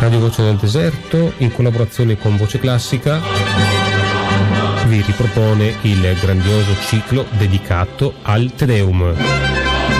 Radio Voce del Deserto, in collaborazione con Voce Classica, vi ripropone il grandioso ciclo dedicato al Te Deum.